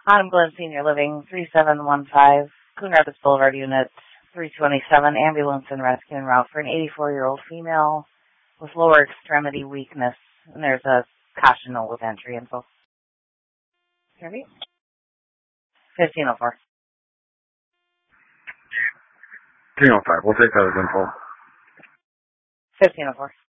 Autumn Glen Senior Living, 3715, Coon Rapids Boulevard, Unit 327, ambulance and rescue en route for an 84-year-old female with lower extremity weakness. And there's a caution note with entry info. Ready? 1504. 1505. We'll take that as info. 1504.